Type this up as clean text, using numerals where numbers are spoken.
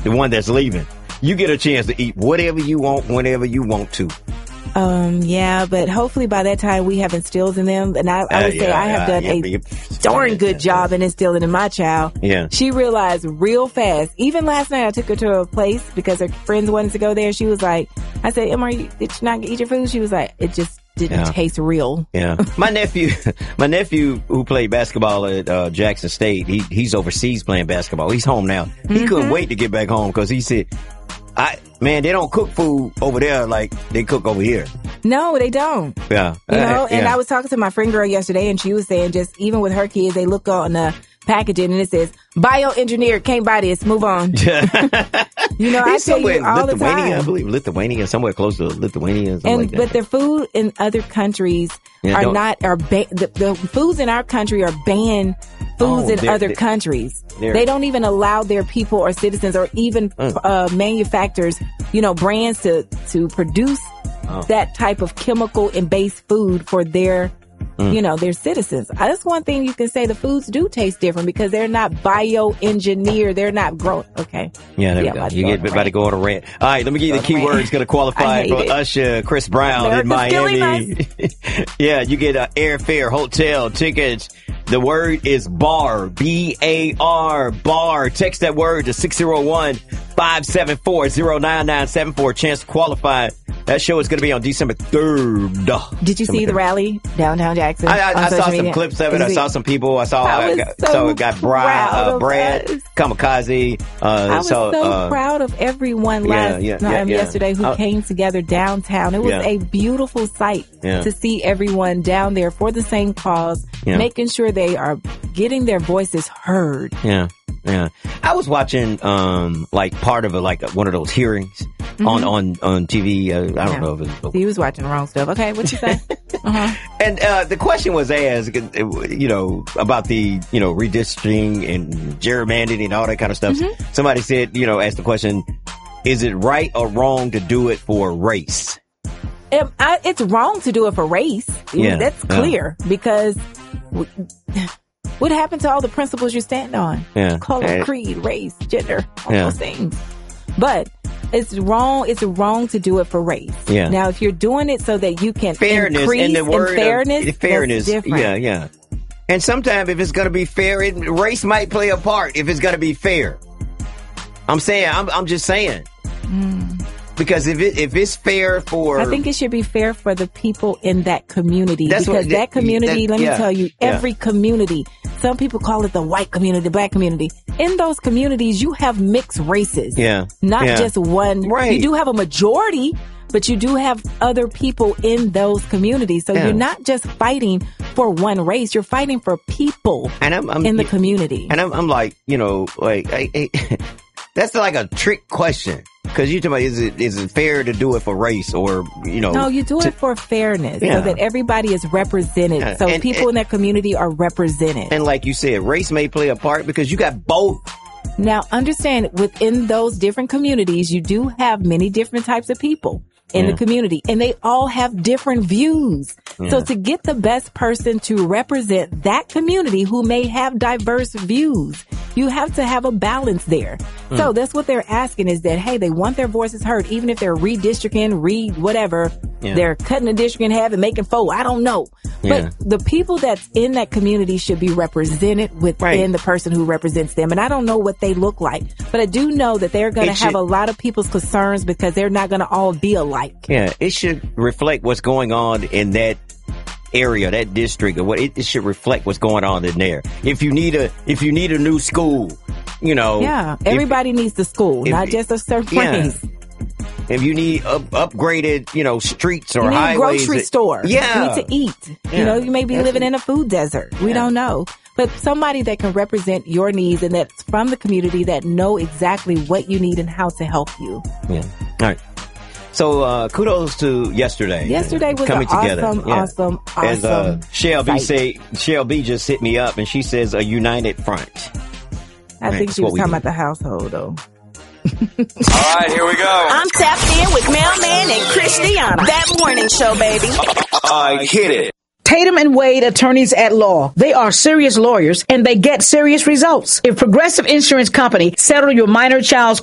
the one that's leaving. You get a chance to eat whatever you want, whenever you want to. Yeah, but hopefully by that time we have instilled in them, and I would say I have done a darn good job in instilling in my child. Yeah. She realized real fast. Even last night I took her to a place because her friends wanted to go there. She was like, I said, Emma, did you not eat your food? She was like, it just didn't taste real. Yeah. My nephew who played basketball at Jackson State, he's overseas playing basketball. He's home now. He couldn't wait to get back home because he said, they don't cook food over there like they cook over here. No, they don't. Yeah. And I was talking to my friend girl yesterday, and she was saying just even with her kids, they look on the packaging and it says, bioengineered, can't buy this, move on. I tell you all the time. I believe Lithuania, somewhere close to Lithuania. Like that. But the food in other countries the foods in our country are banned foods in other countries. They don't even allow their people or citizens or even manufacturers, brands to produce that type of chemical and based food for their their citizens. That's one thing you can say. The foods do taste different because they're not bioengineered. They're not grown. Okay. Yeah, there we go. You get about to go on a rant. All right, let me give you the key words going to qualify for Usher, Chris Brown in Miami. Yeah, you get airfare, hotel, tickets. The word is bar, B-A-R, bar. Text that word to 601-574-09974. Chance to qualify. That show is going to be on December 3rd. Did you see the rally downtown Jackson? I saw some clips of it. I saw some people. I got Brad Kamikaze. I was so proud of everyone yesterday who came together downtown. It was a beautiful sight to see everyone down there for the same cause, making sure they are getting their voices heard. Yeah. I was watching part of one of those hearings on TV. I don't know if it was. He was watching the wrong stuff. Okay, what you say? And the question was asked, about the redistricting and gerrymandering and all that kind of stuff. Somebody said, asked the question, is it right or wrong to do it for race? It's wrong to do it for race. Yeah, that's clear because. What happened to all the principles you stand on? Yeah. Color, creed, race, gender, all those things. But it's wrong. It's wrong to do it for race. Yeah. Now, if you're doing it so that you can increase in the word fairness, fairness, that's different. Yeah. And sometimes if it's going to be fair, race might play a part if it's going to be fair. I'm just saying. Because if it's fair for... I think it should be fair for the people in that community. Let me tell you, every community, some people call it the white community, the black community. In those communities, you have mixed races. Yeah. Not just one. Right. You do have a majority, but you do have other people in those communities. So you're not just fighting for one race. You're fighting for people in the community. And I'm like, that's like a trick question. Because you're talking about, is it fair to do it for race or, No, you do it for fairness so that everybody is represented. So people in that community are represented. And like you said, race may play a part because you got both. Now, understand, within those different communities, you do have many different types of people in the community, and they all have different views. So to get the best person to represent that community who may have diverse views, you have to have a balance there. So that's what they're asking is that, hey, they want their voices heard, even if they're redistricting, whatever. They're cutting the district in half and making 4. I don't know. But the people that's in that community should be represented within the person who represents them. And I don't know what they look like, but I do know that they're going to have a lot of people's concerns because they're not going to all be alike. Yeah, it should reflect what's going on in that area, that district, or what it should reflect what's going on in there. If you need a new school, everybody needs the school, not just a certain place. If you need upgraded, streets or you need highways, a grocery store. Yeah, you need to eat. You may be living in a food desert. We don't know. But somebody that can represent your needs and that's from the community that know exactly what you need and how to help you. Yeah. All right. So, kudos to yesterday. Yesterday was coming together. Awesome. And Cheryl B just hit me up and she says a united front. I think she was talking about the household, though. All right, here we go. I'm tapped in with Mailman and Christiana. That morning show, baby. I hit it. Tatum and Wade attorneys at law. They are serious lawyers and they get serious results. If Progressive Insurance Company settled your minor child's